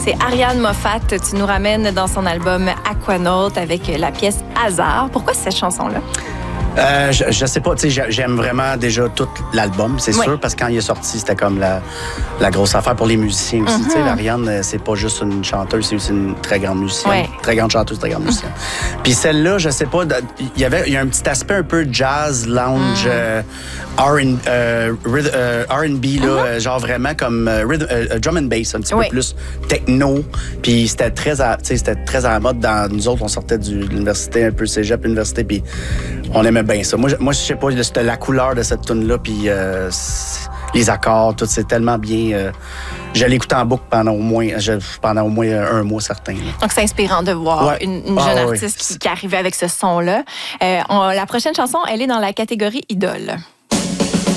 C'est Ariane Moffat. Tu nous ramènes dans son album Aquanaut avec la pièce Hasard. Pourquoi cette chanson-là? Je sais pas, tu sais, j'aime vraiment déjà tout l'album, c'est sûr, parce que quand il est sorti, c'était comme la grosse affaire pour les musiciens aussi. Tu sais, Ariane, c'est pas juste une chanteuse, c'est aussi une très grande musicienne. Très grande chanteuse, très grande musicienne. Puis celle-là, je sais pas, il y a un petit aspect un peu jazz, lounge, R&B, là, genre vraiment comme drum and bass, un petit peu plus techno. Puis c'était très à la mode dans nous autres, on sortait de l'université, un peu cégep, l'université, puis on aimait bien ça. Moi je sais pas, c'était la couleur de cette tune-là, puis les accords, tout, c'est tellement bien. Je l'écoute en boucle pendant au moins un mois certain. Là. Donc, c'est inspirant de voir une jeune artiste qui arrivait avec ce son-là. La prochaine chanson, elle est dans la catégorie idole.